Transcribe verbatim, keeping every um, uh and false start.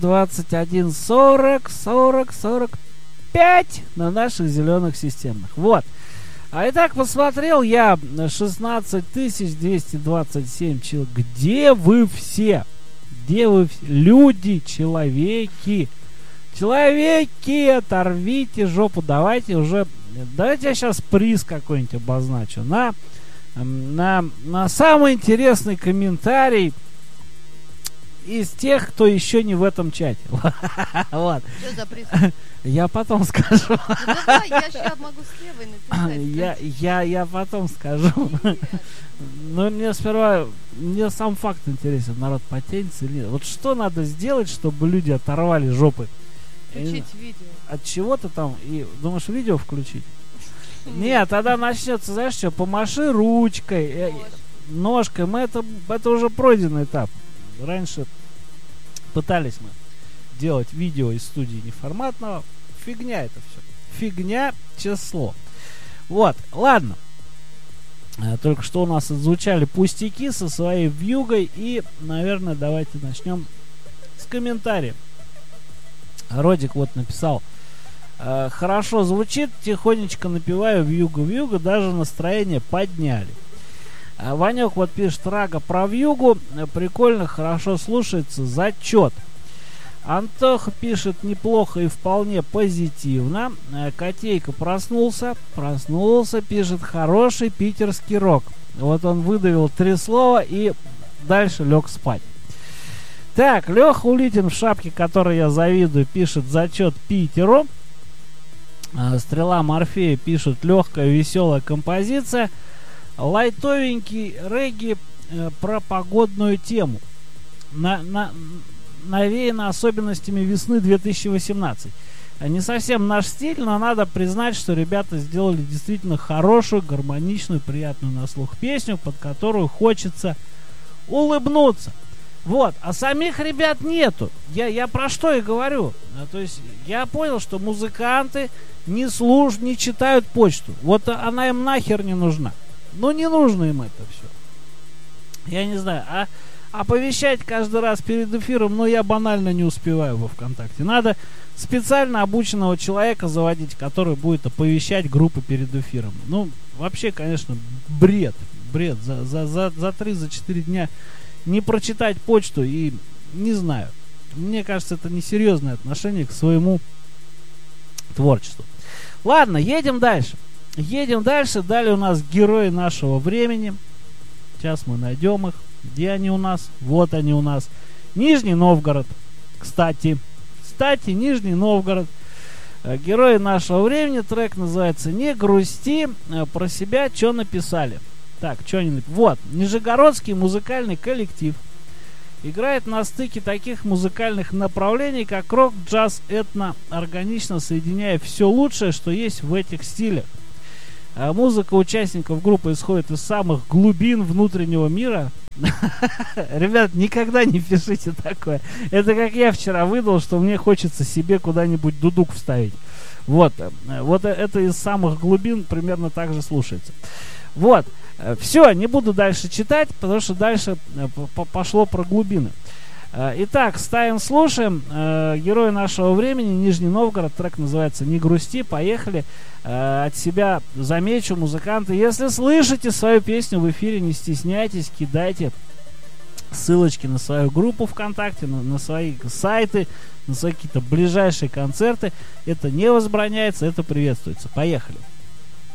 двадцать один сорок сорок сорок пять на наших зеленых системах. Вот. А итак, посмотрел я шестнадцать тысяч двести двадцать семь человек. Где вы все? Где вы все? Люди, человеки. Человеки, оторвите жопу. Давайте уже... Давайте я сейчас приз какой-нибудь обозначу. На, на, на самый интересный комментарий из тех, кто еще не в этом чате. Вот. Что за приз? Я потом скажу. Ну, давай, я сейчас могу слева написать. Я, я, я потом скажу. Но мне сперва, мне сам факт интересен, народ потянется или нет. Вот что надо сделать, чтобы люди оторвали жопы? Включить видео. От чего-то там, и думаешь, видео включить? Нет, тогда начнется, знаешь что, помаши ручкой, ножкой. Мы это, это уже пройденный этап. Раньше пытались мы делать видео из студии неформатного. Фигня это все. Фигня, число. Вот, ладно. Только что у нас отзвучали пустяки со своей вьюгой. И, наверное, давайте начнем с комментариев. Родик вот написал: хорошо звучит, тихонечко напеваю вьюга-вьюга, даже настроение подняли. А Ванек вот пишет: Рага про вьюгу, прикольно, хорошо слушается, зачет. Антоха пишет: неплохо и вполне позитивно. Котейка проснулся, проснулся, пишет: хороший питерский рок. Вот он выдавил три слова и дальше лег спать. Так, Леха Улитин в шапке, которой я завидую, пишет: зачет Питеру. Стрела Морфея пишет: легкая веселая композиция. Лайтовенький регги э, про погодную тему. На, на, навеяно особенностями весны две тысячи восемнадцать. Не совсем наш стиль, но надо признать, что ребята сделали действительно хорошую, гармоничную, приятную на слух песню, под которую хочется улыбнуться. Вот, а самих ребят нету. Я, я про что и говорю. А, то есть я понял, что музыканты не слушают, не читают почту. Вот она им нахер не нужна. Ну, не нужно им это все. Я не знаю. А оповещать каждый раз перед эфиром, ну, я банально не успеваю во ВКонтакте. Надо специально обученного человека заводить, который будет оповещать группы перед эфиром. Ну, вообще, конечно, бред. Бред. За, за, за, за три, за четыре дня не прочитать почту и не знаю. Мне кажется, это несерьезное отношение к своему творчеству. Ладно, едем дальше. Едем дальше. Далее у нас герои нашего времени. Сейчас мы найдем их. Где они у нас? Вот они у нас. Нижний Новгород. Кстати. Кстати, Нижний Новгород. Герои нашего времени. Трек называется «Не грусти». Про себя что написали? Так, что они написали? Вот. Нижегородский музыкальный коллектив. Играет на стыке таких музыкальных направлений, как рок, джаз, этно, органично соединяя все лучшее, что есть в этих стилях. А музыка участников группы исходит из самых глубин внутреннего мира. Ребят, никогда не пишите такое. Это как я вчера выдал, что мне хочется себе куда-нибудь дудук вставить. Вот. Вот это из самых глубин примерно так же слушается. Вот. Все, не буду дальше читать, потому что дальше пошло про глубины. Итак, ставим, слушаем. Герои нашего времени, Нижний Новгород. Трек называется «Не грусти». Поехали. От себя замечу, музыканты, если слышите свою песню в эфире, не стесняйтесь, кидайте ссылочки на свою группу ВКонтакте, на, на свои сайты, на свои какие-то ближайшие концерты. Это не возбраняется, это приветствуется. Поехали.